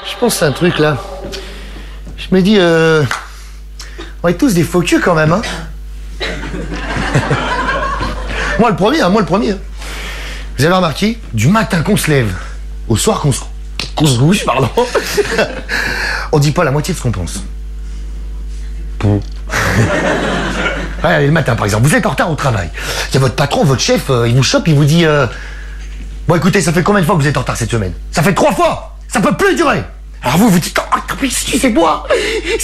Je pense à un truc là. Je me dis, on est tous des faux culs quand même, hein. Moi le premier, hein. Vous avez remarqué, du matin qu'on se lève, au soir qu'on se couche, pardon, on dit pas la moitié de ce qu'on pense. Ouais, le matin par exemple, vous êtes en retard au travail. Il y a votre patron, votre chef, il vous chope, il vous dit bon écoutez, ça fait combien de fois que vous êtes en retard cette semaine? Ça fait 3 fois. Ça peut plus durer. Alors vous dites, oh, c'est moi.